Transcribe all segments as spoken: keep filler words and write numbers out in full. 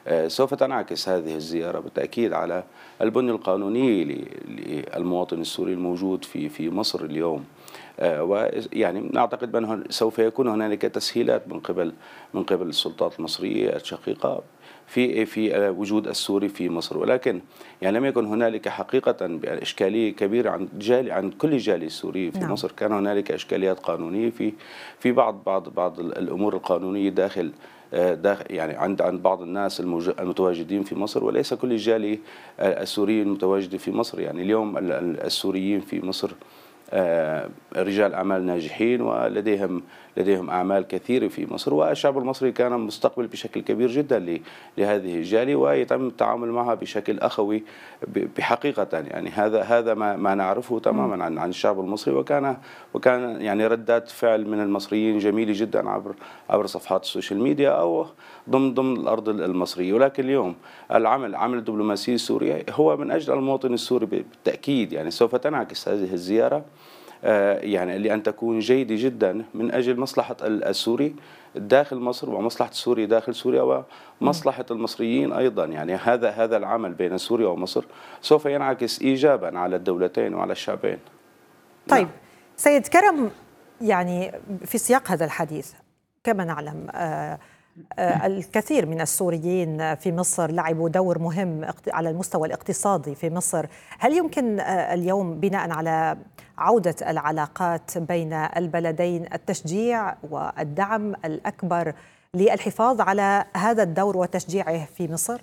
آآ سوف تنعكس هذه الزيارة بالتأكيد على البنية القانونية ل للمواطن السوري الموجود في في مصر اليوم. آآ ويعني نعتقد بأنه سوف يكون هنالك تسهيلات من قبل من قبل السلطات المصرية الشقيقة في في وجود السوري في مصر، ولكن يعني لم يكن هنالك حقيقة إشكالية كبيرة عند جالي عند كل الجالية السوري في نعم. مصر. كان هنالك إشكاليات قانونية في في بعض بعض بعض الأمور القانونية داخل آآ داخ يعني عند عند بعض الناس الموج المتواجدين في مصر، وليس كل الجالية آآ السورية المتواجدة في مصر. يعني اليوم ال ال السوريين في مصر آآ رجال أعمال ناجحين ولديهم لديهم أعمال كثيرة في مصر، والشعب المصري كان مستقبل بشكل كبير جدًا ل لهذه الجالية، ويتم التعامل معها بشكل أخوي ب بحقيقة. يعني هذا هذا ما ما نعرفه إمم. تمامًا عن عن الشعب المصري، وكان وكان يعني ردات فعل من المصريين جميلة جدًا عبر عبر صفحات السوشيال ميديا أو ضمن ضمن الأرض المصرية. ولكن اليوم العمل عمل الدبلوماسية السورية هو من أجل المواطن السوري بالتأكيد. يعني سوف تنعكس هذه الزيارة آآ يعني لأن تكون جيدة جدًا من أجل مصلحة ال السوري داخل مصر، ومصلحة السوري داخل سوريا، إمم. ومصلحة المصريين أيضًا. يعني هذا هذا العمل بين سوريا ومصر سوف ينعكس إيجابًا على الدولتين وعلى الشعبين. طيب نعم. سيد كرم، يعني في سياق هذا الحديث كما نعلم آآ آآ الكثير من السوريين في مصر لعبوا دور مهم اقت على المستوى الاقتصادي في مصر. هل يمكن آآ اليوم بناءً على عودة العلاقات بين البلدين التشجيع والدعم الأكبر للحفاظ على هذا الدور وتشجيعه في مصر؟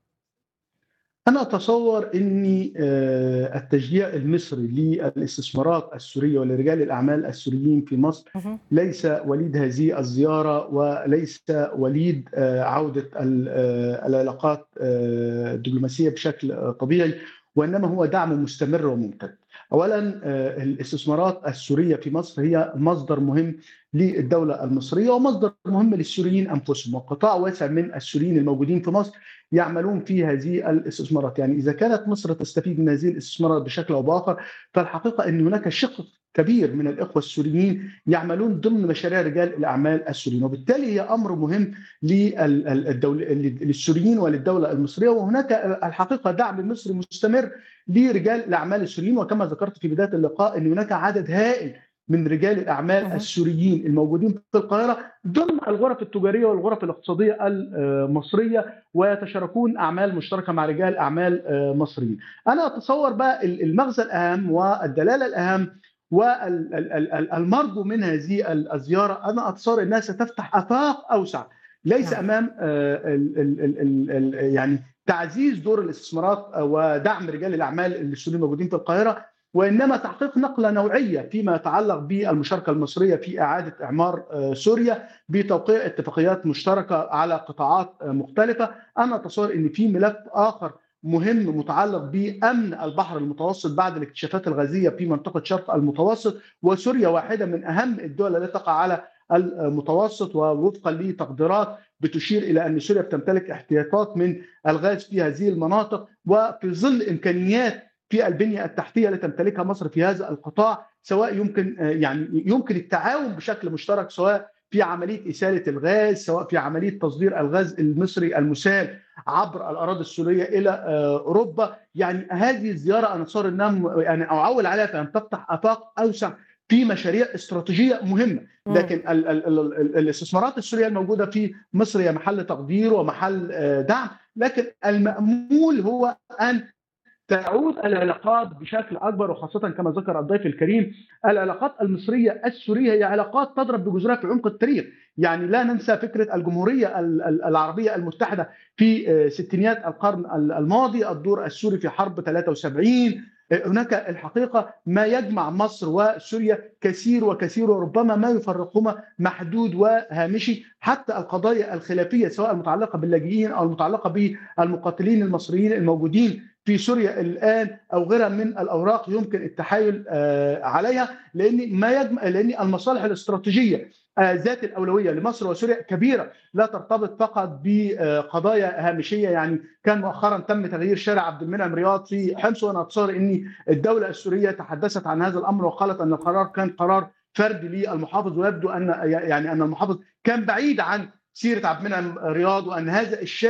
أنا أتصور أن آآ التشجيع المصري للاستثمارات السورية ولرجال الأعمال السوريين في مصر اهم. ليس وليد هذه الزيارة، وليس وليد آآ عودة ال آآ العلاقات آآ الدبلوماسية بشكل طبيعي، وإنما هو دعم مستمر وممتد. أولًا آآ الاستثمارات السورية في مصر هي مصدر مهم للدولة المصرية ومصدر مهم للسوريين أنفسهم، وقطاع واسع من السوريين الموجودين في مصر يعملون في هذه الاستثمارات. يعني إذا كانت مصر تستفيد من هذه الاستثمارات بشكل أو بآخر، فالحقيقة أن هناك شق كبير من الإخوة السوريين يعملون ضمن مشاريع رجال الأعمال السوريين، وبالتالي هي أمر مهم للسوريين وللدولة المصرية. وهناك الحقيقة دعم مصري مستمر لرجال الأعمال السوريين، وكما ذكرت في بداية اللقاء أن هناك عدد هائل من رجال الأعمال اهم. السوريين الموجودين في القاهرة ضمن الغرف التجارية والغرف الاقتصادية المصرية، ويتشاركون أعمال مشتركة مع رجال أعمال مصريين. أنا أتصور بقى المغزى الأهم والدلالة الأهم والمرجو من هذه الزيارة، أنا أتصور أنها ستفتح آفاق أوسع، ليس نعم. أمام ال ال ال ال يعني تعزيز دور الاستثمارات ودعم رجال الأعمال السوريين الموجودين في القاهرة، وإنما تحقيق نقلة نوعية فيما يتعلق بالمشاركة المصرية في إعادة إعمار سوريا بتوقيع اتفاقيات مشتركة على قطاعات مختلفة. أنا أتصور أن في ملف آخر مهم متعلق بأمن البحر المتوسط بعد الاكتشافات الغازية في منطقة شرق المتوسط، وسوريا واحدة من أهم الدول التي تقع على المتوسط، ووفقا لتقديرات بتشير إلى أن سوريا بتمتلك احتياطات من الغاز في هذه المناطق، وفي ظل إمكانيات في البنية التحتية التي تمتلكها مصر في هذا القطاع، سواء يمكن يعني يمكن التعاون بشكل مشترك، سواء في عملية إسالة الغاز، سواء في عملية تصدير الغاز المصري المسال عبر الأراضي السورية إلى أوروبا. يعني هذه الزيارة أنا أتصور أنها يعني أعول عليها في أن تفتح آفاق أوسع في مشاريع استراتيجية مهمة. إمم. لكن ال ال ال الاستثمارات السورية الموجودة في مصر هي محل تقدير ومحل دعم، لكن المأمول هو أن تعود العلاقات بشكل أكبر، وخاصة كما ذكر الضيف الكريم العلاقات المصرية السورية هي علاقات تضرب بجذورها في عمق التاريخ. يعني لا ننسى فكرة الجمهورية العربية المتحدة في ستينيات القرن الماضي، الدور السوري في حرب ثلاثة وسبعين. هناك الحقيقة ما يجمع مصر وسوريا كثير وكثير، وربما ما يفرقهما محدود وهامشي. حتى القضايا الخلافية سواء المتعلقة باللاجئين أو المتعلقة بالمقاتلين المصريين الموجودين في سوريا الآن أو غيرها من الأوراق يمكن التحايل عليها، لأن ما يجمع لأن المصالح الاستراتيجية ذات الأولوية لمصر وسوريا كبيرة، لا ترتبط فقط بقضايا هامشية. يعني كان مؤخرا تم تغيير شارع عبد المنعم رياض في حمص، وأنا أتصور أن الدولة السورية تحدثت عن هذا الأمر وقالت أن القرار كان قرار فردي للمحافظ، ويبدو أن يعني أن المحافظ كان بعيد عن سيرة عبد المنعم رياض، وأن هذا الشارع